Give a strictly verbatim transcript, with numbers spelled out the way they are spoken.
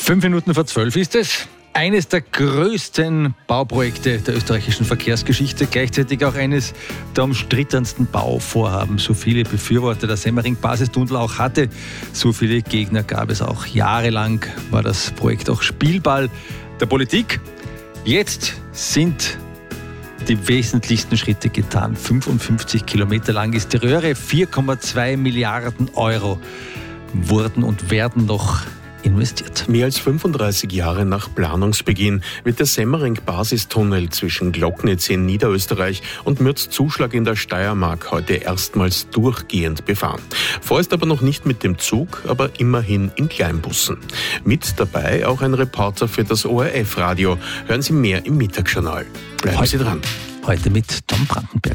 Fünf Minuten vor zwölf ist es. Eines der größten Bauprojekte der österreichischen Verkehrsgeschichte, gleichzeitig auch eines der umstrittensten Bauvorhaben. So viele Befürworter der Semmering-Basistunnel auch hatte, so viele Gegner gab es auch. Jahrelang war das Projekt auch Spielball der Politik. Jetzt sind die wesentlichsten Schritte getan. fünfundfünfzig Kilometer lang ist die Röhre, vier Komma zwei Milliarden Euro wurden und werden noch investiert. Mehr als fünfunddreißig Jahre nach Planungsbeginn wird der Semmering-Basistunnel zwischen Glocknitz in Niederösterreich und Mürzzuschlag in der Steiermark heute erstmals durchgehend befahren. Vorerst aber noch nicht mit dem Zug, aber immerhin in Kleinbussen. Mit dabei auch ein Reporter für das O R F-Radio. Hören Sie mehr im Mittagsjournal. Bleiben heute, Sie dran. Heute mit Tom Brandenberg.